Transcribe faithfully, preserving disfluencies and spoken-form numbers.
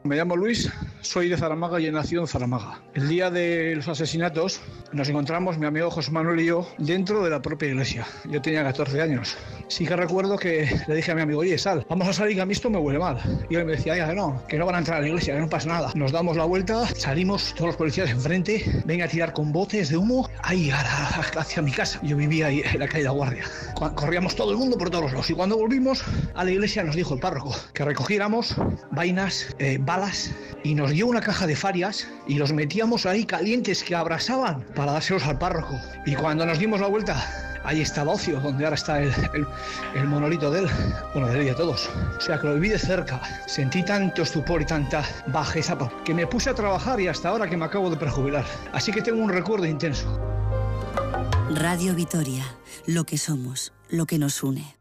Me llamo Luis, soy de Zaramaga y he nacido en Zaramaga. El día de los asesinatos nos encontramos mi amigo José Manuel y yo dentro de la propia iglesia. Yo tenía catorce años. Sí que recuerdo que le dije a mi amigo, oye, sal, vamos a salir que a mí esto me huele mal. Y él me decía, ya, que no, que no van a entrar a la iglesia, que no pasa nada. Nos damos la vuelta, salimos todos los policías enfrente, ven a tirar con botes de humo, ahí a la, hacia mi casa. Yo vivía ahí en la calle de la Guardia. Corríamos todo el mundo por todos los lados. Y cuando volvimos a la iglesia nos dijo el párroco que recogiéramos vainas, eh, balas, y nos dio una caja de farias y los metíamos ahí calientes que abrasaban para dárselos al párroco. Y cuando nos dimos la vuelta, ahí estaba Ocio, donde ahora está el, el, el monolito de él, bueno, de él y de todos. O sea, que lo viví de cerca. Sentí tanto estupor y tanta bajeza que me puse a trabajar y hasta ahora que me acabo de prejubilar. Así que tengo un recuerdo intenso. Radio Vitoria, lo que somos, lo que nos une.